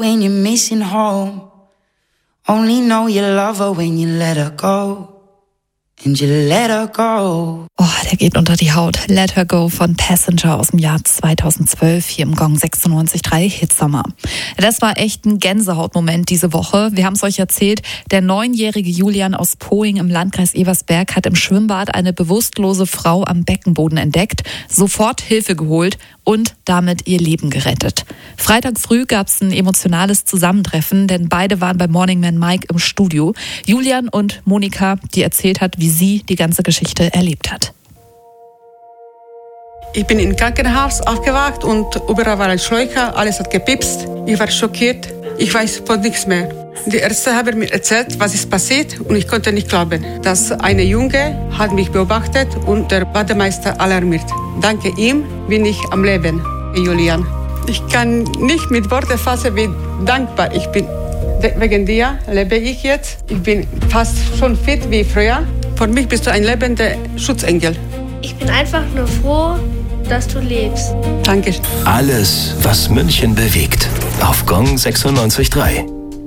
When you're missing home, only know you love her when you let her go. And you let her go. Oh, der geht unter die Haut. Let Her Go von Passenger aus dem Jahr 2012 hier im Gong 96.3 Hitsommer. Das war echt ein Gänsehautmoment diese Woche. Wir haben es euch erzählt, der 9-jährige Julian aus Poing im Landkreis Eversberg hat im Schwimmbad eine bewusstlose Frau am Beckenboden entdeckt, sofort Hilfe geholt und damit ihr Leben gerettet. Freitag früh gab es ein emotionales Zusammentreffen, denn beide waren bei Morning Man Mike im Studio. Julian und Monika, die erzählt hat, wie sie die ganze Geschichte erlebt hat. Ich bin im Krankenhaus aufgewacht und überall waren Schläuche, alles hat gepipst. Ich war schockiert, ich weiß von nichts mehr. Die Ärzte haben mir erzählt, was ist passiert und ich konnte nicht glauben. Dass eine Junge hat mich beobachtet und der Bademeister alarmiert. Dank ihm bin ich am Leben, Julian. Ich kann nicht mit Worten fassen, wie dankbar ich bin. Wegen dir lebe ich jetzt. Ich bin fast schon fit wie früher. Für mich bist du ein lebender Schutzengel. Ich bin einfach nur froh, dass du lebst. Danke. Alles, was München bewegt. Auf Gong 96.3.